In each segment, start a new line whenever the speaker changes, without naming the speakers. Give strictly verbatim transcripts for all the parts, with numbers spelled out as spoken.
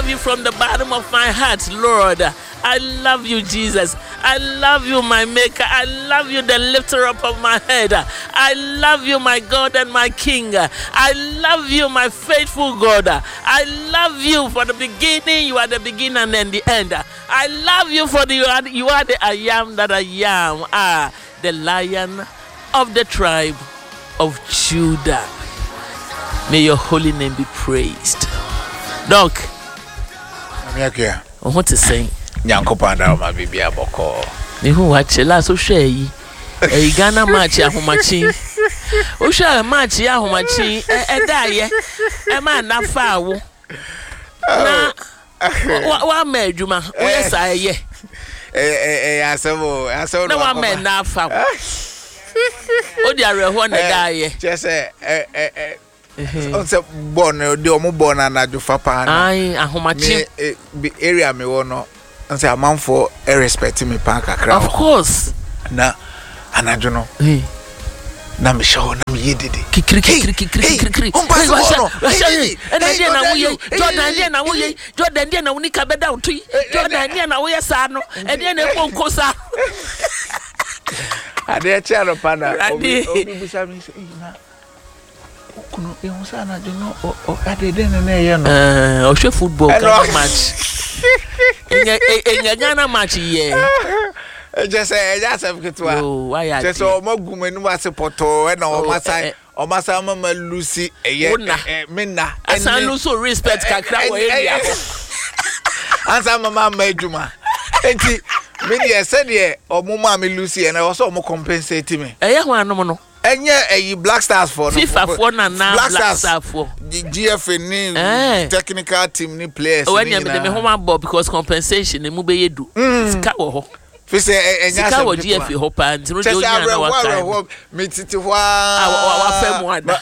love you from the bottom of my heart, Lord. I love you, Jesus. I love you, my maker. I love you, the lifter up of my head. I love you, my God and my King. I love you, my faithful God. I love you for the beginning. You are the beginning and then the end. I love you for the you are, you are the I am that I am. Ah, the Lion of the tribe of Judah. May your holy name be praised. Doc,
I
want to say.
Yankopanda ma bibia boko.
Ni hu wa chela so hwe yi. E Ghana match ahomachi. O hwe match ya ahomachi e da ye. E ma na fa wo. Na wa wa ma adwuma. O yesa ye.
Eh eh asemo, asemo
na wa ma na fa wo. O di areho na da ye.
Just eh eh eh on se born de omo born na jofa pa na.
Ai ahomachi.
Area me wo no. And say a man for a respect me park a crowd.
Of course.
Na anajono.
Hey.
Na me show na me yedidi.
Kikri kikri kikri kikri.
Umpa so.
And I na wo ye. Jordan dia na wo ye. Jordan dia na wo ni ka beda utui. Jordan dia na wo ye sa no. E dia na ko nkosa.
Ade chalo pana. Obi obi bisa mi na. Kuno e ho sa na jono o ade den na ye no.
Eh, o hwe football kan match. Enya enya Ghana match ye.
Just say just have to.
Oh, why are
just o magum enu ase poto e na o masai o masai mama Lucy eye minna.
Asan no so respect kakra wo area.
Ansa mama madwuma. Enti me dey say dey o mo ma me Lucy and I so mo compensate me.
Eye ho anom no.
Enye eh Black Stars for no.
FIFA for na na Black Stars for.
G F A ni eh. Technical team ni players
ni. When you me home ball because compensation mu be yedu. Sika wo ho.
Fi say enya
sika wo G F A ho pa ntino de onya na waka.
Me titi hwa.
Ah wa fa mu ada.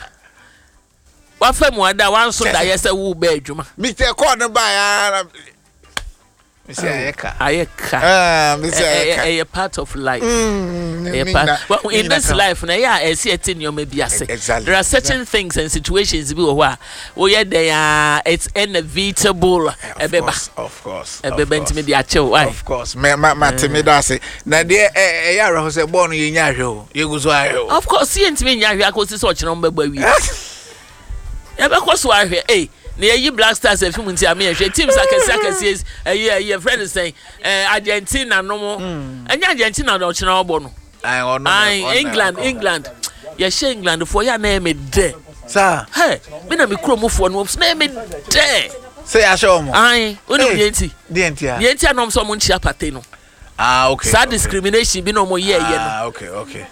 Wa fa mu ada wan so da yesa wo ba adwuma.
Me te call no ba ya. Me say ayeka.
Ayeka.
Ah, me say
ayeka. A part of life. A part. Well, in this life na yeah, I see it in your maybe ase. There are certain things and situations bi wo ho a wo ye dey ah it's inevitable.
Of course.
Ebeba ntimi di ache why?
Of course. Me ma ma timi da ase. Na de eh ya re ho se born ye nya hwe o. Ye guzo ahwe o.
Of course, see ntimi nya hwe akosi so okire mbagba wi. Ebe koso ahwe eh na ye Black Stars e film nti ame ehwe teams akese akese eh ye friend say eh Argentina no mo enya Argentina no okire obo no
ai ono
England England ye she England for ya na me de
sir
hey me na me kromofo no na me de
say ya show mo
ai oni ye nti
de nti a
ye nti anom so mo nchia pate no
ah okay
sad discrimination bi no mo ye ye no
ah okay okay.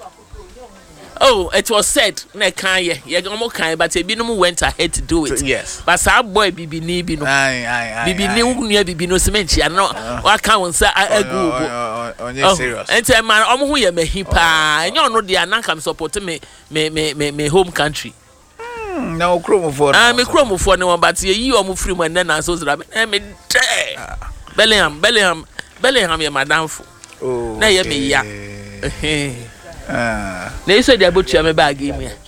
Oh, it was said, ne kan ye, ye gomo kan, but e binom went ahead to do it.
Yes.
But sa boy bibi ni bi no.
Ai ai ai.
Bibi ni unu bibi no semenchi ano. Wa kan won sa agu
go. Onye serious.
Ente man omo hu ye mehi pa. Enye ono de ananka me support me me me me home country.
Hmm, na okromofo.
Ah, me kromofo ne won but ye yi omo free man na so zra. Eh me de. Bellingham, Bellingham, Bellingham ye madamfo.
Oh.
Na ye me ya. Eh. Ah. Na iso dia botua me bag game ya.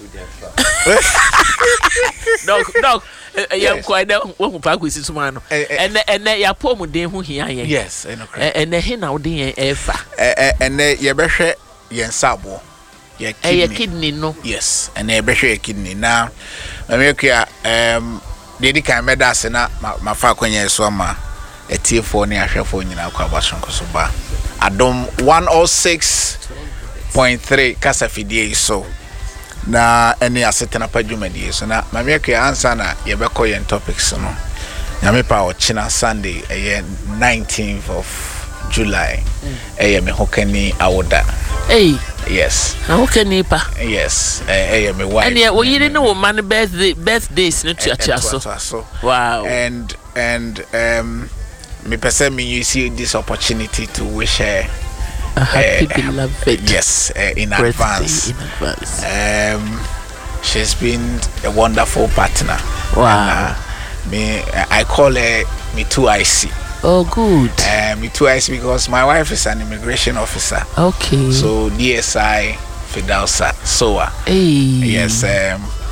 Dog dog ya ko ida wo hu pa kwesi suma no. Ene ene ya pom den hu hia ye.
Yes, eno kra.
Ene he na wo den ye efa.
Eh ene ye behwe ye nsabo. Ye kidney.
Eh kidney no.
Yes, ene ye behwe ye kidney na mamekua em dedi kan medase na mafa kwanya so ma etiefo ne ahwefo nyina kwa basonko so ba. Adom one oh six point three kasafidie so na ene asetena padwumadie so na mamekua ansa na ye beko ye topics no nyame pa o china Sunday eh nineteenth of July eh me hokani awoda
eh
yes
hokani pa
yes eh me wife
ene wo yire ne wo man birthday birthdays no tuatua so wow
and and um me person me you see this opportunity to wish her
a happy uh, beloved
yes uh, in advance
in advance
um she's been a wonderful partner.
Wow.
And, uh, me I call her me too I C.
Oh good.
Uh, me too I C because my wife is an immigration officer.
Okay.
So D S I Fidelsa S O A.
Hey.
Yes um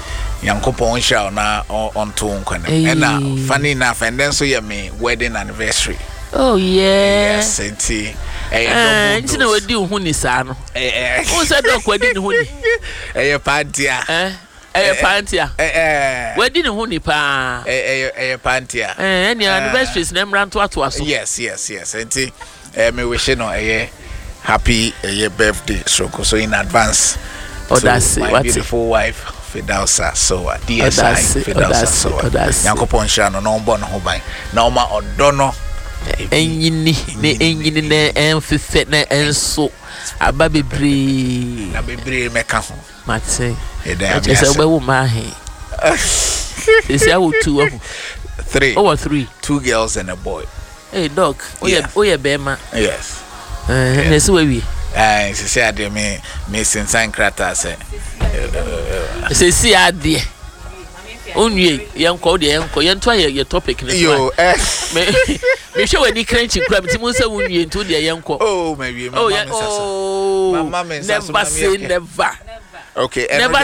Yankopon shall na on to nkwane. And now funny enough and then so you me wedding anniversary.
Oh yeah.
Yes, enti.
Eh, nti na wadi hu ni saa no. Eh eh. Won say dok wadi ni hu ni.
Eh pantia.
Eh eh pantia.
Eh eh.
Wadi ni hu ni pa.
Eh eh eh pantia.
Eh any anniversaries na mranto ato aso.
Yes, yes, yes. Enti eh me wish no eh happy eh birthday so so in advance.
Oh that's
my
it.
Beautiful wife Fidausa so uh, D S I Fidausa so Yankopon sha no no bo no ho ban na o ma odo no
enyini ne enyini ne enfefe ne enso aba bebre
na bebre meka ho
mate e da ya se obewu ma he isi awu two awu
three
over three
two girls and a boy.
Hey dog oye oye bema
yes
eh na se we
eh se se ade me me sensan krata se
se si ade onwie yenko de yenko yento ye topic ne
yo eh
me me hwe wani crunchy kura me ti mo se wonwie nto de yenko
oh maybe
oh yeah oh
mama me
never say never
okay
never